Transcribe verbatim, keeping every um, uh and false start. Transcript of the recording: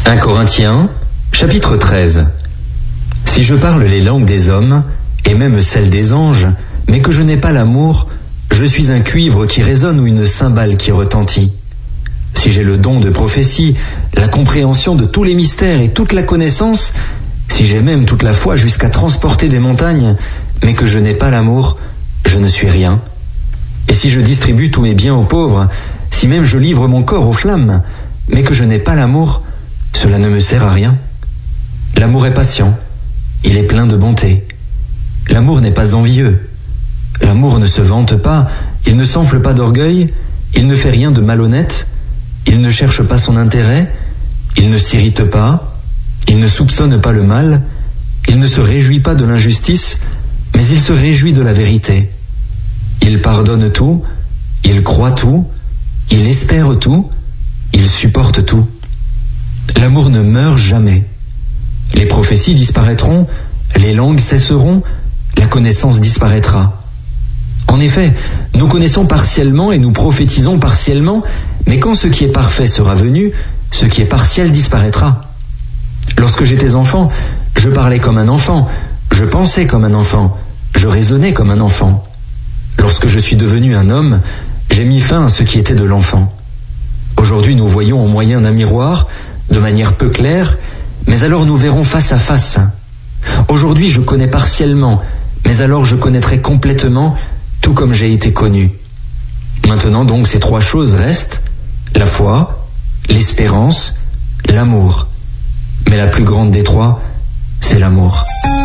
un Corinthiens, chapitre treize. Si je parle les langues des hommes, et même celles des anges, mais que je n'ai pas l'amour, je suis un cuivre qui résonne ou une cymbale qui retentit. Si j'ai le don de prophétie, la compréhension de tous les mystères et toute la connaissance, si j'ai même toute la foi jusqu'à transporter des montagnes, mais que je n'ai pas l'amour, je ne suis rien. Et si je distribue tous mes biens aux pauvres, si même je livre mon corps aux flammes, mais que je n'ai pas l'amour, cela ne me sert à rien. L'amour est patient, il est plein de bonté. L'amour n'est pas envieux. L'amour ne se vante pas, il ne s'enfle pas d'orgueil, il ne fait rien de malhonnête, il ne cherche pas son intérêt, il ne s'irrite pas, il ne soupçonne pas le mal, il ne se réjouit pas de l'injustice, mais il se réjouit de la vérité. Il pardonne tout, il croit tout, il espère tout, il supporte tout. L'amour ne meurt jamais. Les prophéties disparaîtront, les langues cesseront, la connaissance disparaîtra. En effet, nous connaissons partiellement et nous prophétisons partiellement, mais quand ce qui est parfait sera venu, ce qui est partiel disparaîtra. Lorsque j'étais enfant, je parlais comme un enfant, je pensais comme un enfant, je raisonnais comme un enfant. Lorsque je suis devenu un homme, j'ai mis fin à ce qui était de l'enfant. Aujourd'hui, nous voyons au moyen d'un miroir, de manière peu claire, mais alors nous verrons face à face. Aujourd'hui, je connais partiellement, mais alors je connaîtrai complètement, tout comme j'ai été connu. Maintenant donc, ces trois choses restent, la foi, l'espérance, l'amour. Mais la plus grande des trois, c'est l'amour.